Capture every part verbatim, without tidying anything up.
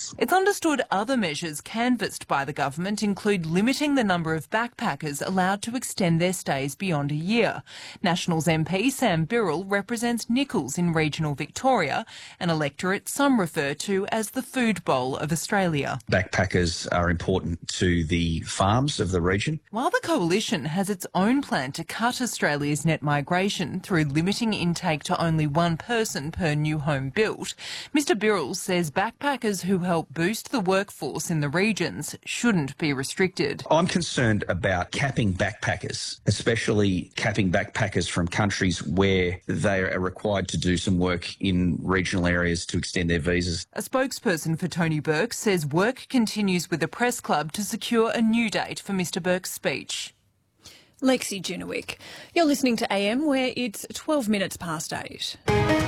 gas. It's understood other measures canvassed by the government include limiting the number of backpackers allowed to extend their stays beyond a year. Nationals M P Sam Birrell represents Nichols in regional Victoria, an electorate some refer to as the food bowl of Australia. Backpackers are important to the farms of the region. While the coalition has its own plan to cut Australia's net migration through limiting intake to only one person per new home built, Mr Birrell says backpackers who help boost the workforce in the regions shouldn't be restricted. I'm concerned about capping backpackers, especially capping backpackers from countries where they are required to do some work in regional areas to extend their visas. A spokesperson for Tony Burke says work continues with the Press Club to secure a new date for Mr Burke's speech. Lexi Junowick. You're listening to A M, where it's twelve minutes past eight.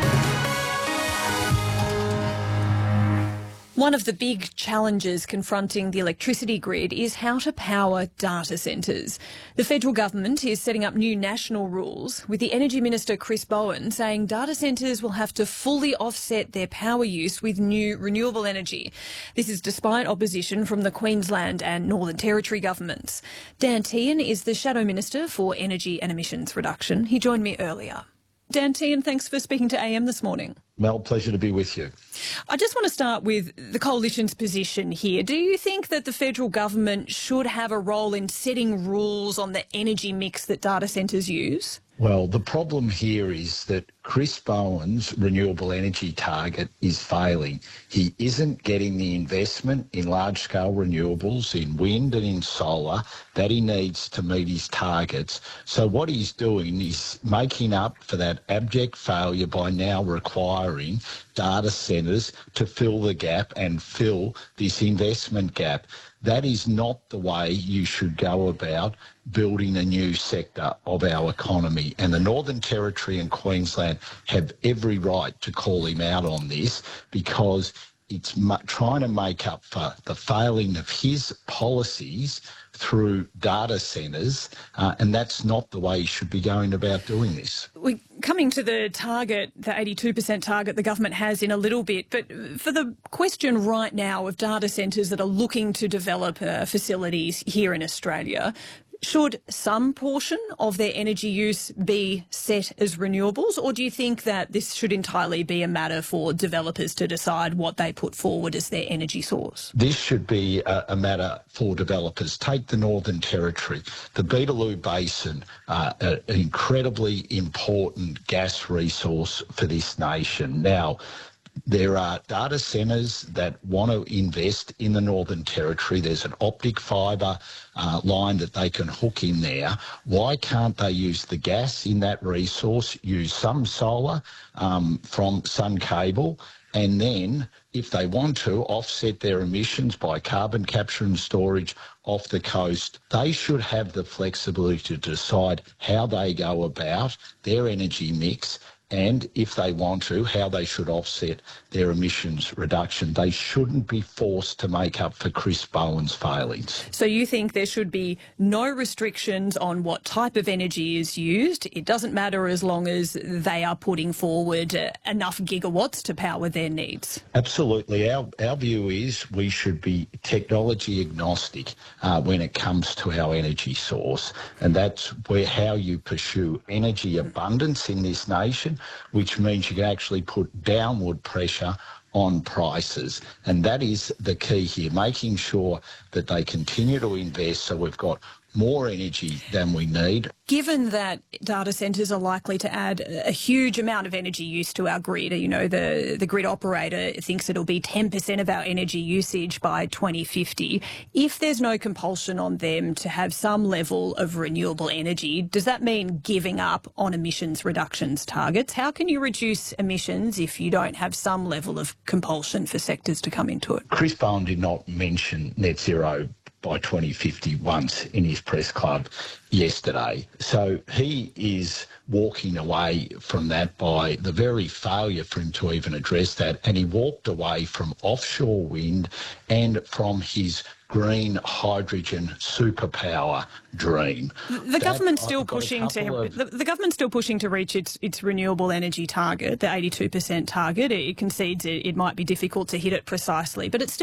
One of the big challenges confronting the electricity grid is how to power data centres. The federal government is setting up new national rules, with the Energy Minister Chris Bowen saying data centres will have to fully offset their power use with new renewable energy. This is despite opposition from the Queensland and Northern Territory governments. Dan Tehan is the Shadow Minister for Energy and Emissions Reduction. He joined me earlier. Dan Tehan, thanks for speaking to A M this morning. Mel, pleasure to be with you. I just want to start with the coalition's position here. Do you think that the federal government should have a role in setting rules on the energy mix that data centres use? Well, the problem here is that Chris Bowen's renewable energy target is failing. He isn't getting the investment in large-scale renewables, in wind and in solar, that he needs to meet his targets. So what he's doing is making up for that abject failure by now requiring data centres to fill the gap and fill this investment gap. That is not the way you should go about building a new sector of our economy. And the Northern Territory and Queensland have every right to call him out on this, because it's mu- trying to make up for the failing of his policies through data centres, uh, and that's not the way you should be going about doing this. We're coming to the target, the eighty-two percent target the government has in a little bit, but for the question right now of data centres that are looking to develop uh, facilities here in Australia, should some portion of their energy use be set as renewables, or do you think that this should entirely be a matter for developers to decide what they put forward as their energy source? This should be a, a matter for developers. Take the Northern Territory, the Beetaloo Basin, uh, an incredibly important gas resource for this nation. Now, there are data centres that want to invest in the Northern Territory. There's an optic fibre uh, line that they can hook in there. Why can't they use the gas in that resource, use some solar um, from Sun Cable, and then, if they want to, offset their emissions by carbon capture and storage off the coast? They should have the flexibility to decide how they go about their energy mix, and if they want to, how they should offset their emissions reduction. They shouldn't be forced to make up for Chris Bowen's failings. So you think there should be no restrictions on what type of energy is used? It doesn't matter as long as they are putting forward uh, enough gigawatts to power their needs? Absolutely. Our, our view is we should be technology agnostic uh, when it comes to our energy source, and that's where how you pursue energy abundance in this nation, which means you can actually put downward pressure on prices. And that is the key here, making sure that they continue to invest so we've got more energy than we need. Given that data centres are likely to add a huge amount of energy use to our grid, you know, the, the grid operator thinks it'll be ten percent of our energy usage by twenty fifty. If there's no compulsion on them to have some level of renewable energy, does that mean giving up on emissions reductions targets? How can you reduce emissions if you don't have some level of compulsion for sectors to come into it? Chris Bowen did not mention net zero by twenty fifty once in his press club yesterday. So he is walking away from that by the very failure for him to even address that. And he walked away from offshore wind and from his green hydrogen superpower dream. The, the government's still pushing to of... the, the government's still pushing to reach its its renewable energy target, the eighty-two percent target. It concedes it, it might be difficult to hit it precisely, but it's still